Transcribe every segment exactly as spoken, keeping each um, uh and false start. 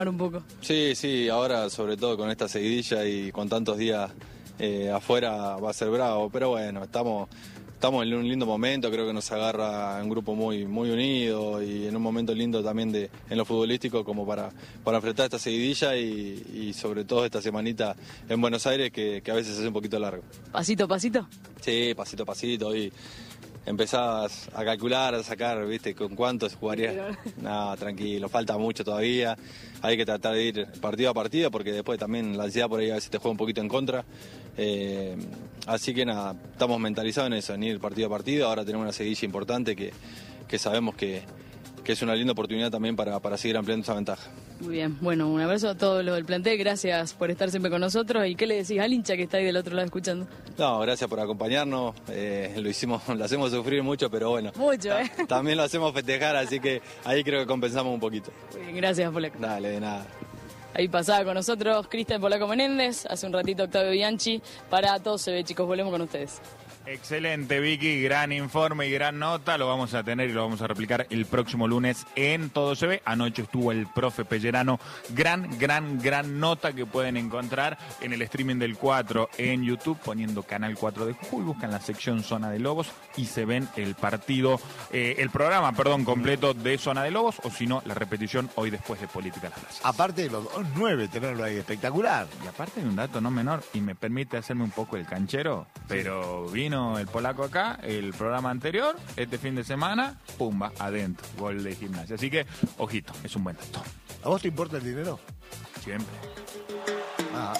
un poco. Sí, sí, ahora sobre todo con esta seguidilla y con tantos días eh, afuera va a ser bravo, pero bueno, estamos, estamos en un lindo momento, creo que nos agarra un grupo muy, muy unido y en un momento lindo también de, en lo futbolístico como para, para enfrentar esta seguidilla y, y sobre todo esta semanita en Buenos Aires que, que a veces es un poquito largo. ¿Pasito a pasito? Sí, pasito a pasito y empezás a calcular, a sacar, ¿viste? ¿Con cuántos jugarías? No, tranquilo, falta mucho todavía. Hay que tratar de ir partido a partido porque después también la ansiedad por ahí a veces te juega un poquito en contra. Eh, así que nada, estamos mentalizados en eso, en ir partido a partido. Ahora tenemos una seguidilla importante que, que sabemos que, que es una linda oportunidad también para, para seguir ampliando esa ventaja. Muy bien, bueno, un abrazo a todos los del plantel, gracias por estar siempre con nosotros. ¿Y qué le decís al hincha que está ahí del otro lado escuchando? No, gracias por acompañarnos, eh, lo hicimos, lo hacemos sufrir mucho, pero bueno. Mucho, ¿eh? También lo hacemos festejar, así que ahí creo que compensamos un poquito. Muy bien, gracias, Polaco. Dale, de nada. Ahí pasaba con nosotros Cristian Polaco Menéndez, hace un ratito Octavio Bianchi. Para todos se ve, chicos, volvemos con ustedes. Excelente, Vicky, gran informe y gran nota, lo vamos a tener y lo vamos a replicar el próximo lunes en Todo Se Ve. Anoche estuvo el profe Pellerano, gran, gran, gran nota que pueden encontrar en el streaming del cuatro en YouTube, poniendo Canal cuatro de Jujuy, buscan la sección Zona de Lobos y se ven el partido, eh, el programa, perdón, completo de Zona de Lobos, o si no, la repetición hoy después de Política Las Plazas. Aparte de los nueve, tenerlo ahí espectacular. Y aparte de un dato no menor, y me permite hacerme un poco el canchero, pero vino el polaco acá, el programa anterior, este fin de semana, pumba, adentro, gol de Gimnasia. Así que, ojito, es un buen dato. ¿A vos te importa el dinero? Siempre. Ah,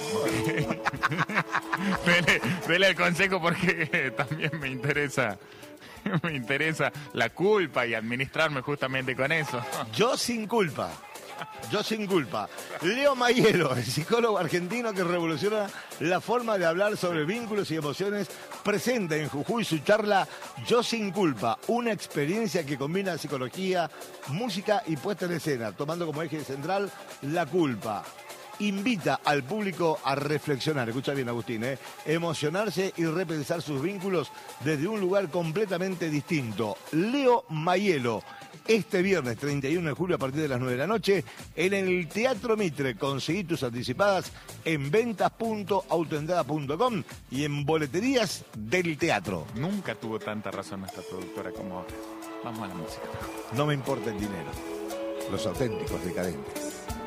dele, dele el consejo porque también me interesa, me interesa la culpa y administrarme justamente con eso. Yo sin culpa. Yo sin culpa. Leo Mayelo, el psicólogo argentino que revoluciona la forma de hablar sobre vínculos y emociones, presenta en Jujuy su charla Yo sin culpa, una experiencia que combina psicología, música y puesta en escena, tomando como eje central la culpa. Invita al público a reflexionar, escucha bien Agustín, ¿eh? emocionarse y repensar sus vínculos desde un lugar completamente distinto. Leo Mayelo, este viernes treinta y uno de julio a partir de las nueve de la noche en el Teatro Mitre. Conseguí tus anticipadas en ventas punto autoentrada punto com y en boleterías del teatro. Nunca tuvo tanta razón esta productora como ahora. Vamos a la música. No me importa el dinero, los auténticos decadentes.